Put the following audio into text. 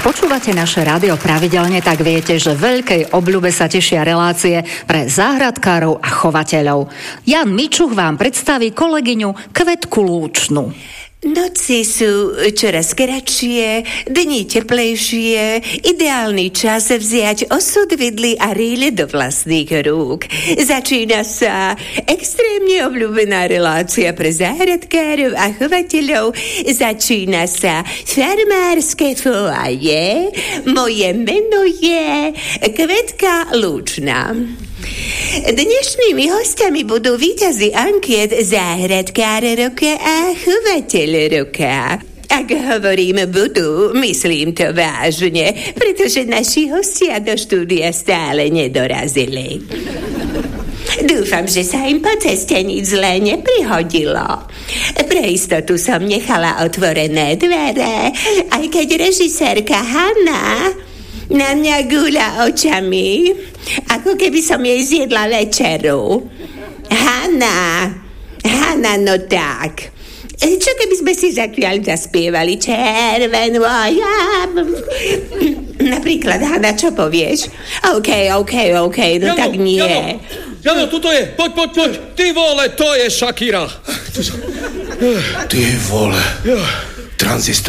počúvate naše rádio pravidelne, tak viete, že veľkej obľube sa tešia relácie pre záhradkárov a chovateľov. Jan Mičuch vám predstaví kolegyňu Kvetku Lúčnu. Noci sú čoraz kratšie, dni teplejšie, ideálny čas vziať osud vidly a rýle do vlastných rúk. Začína sa extrémne obľúbená relácia pre záhradkárov a chovateľov. Začína sa farmárske foaje. Moje meno je Kvetka Lúčna. Dnešnými hostiami budú víťazi ankiet záhradkár roka a chovateľ roka. Ak hovorím budú, myslím to vážne, pretože naši hostia do štúdia stále nedorazili. Dúfam, že sa im po ceste nič zlé neprihodilo. Pre istotu som nechala otvorené dvere, aj keď režisérka Hanna na mňa gúľa očami, ako keby som jej zjedla večeru. Hanna, no tak. Čo keby sme si zatiaľ zaspievali červenú a ja... Napríklad, Hanna, čo povieš? OK, no Jano, tak nie. Jano, tuto je, poď. Ty vole, to je Shakira. Ty vole, tranzistor.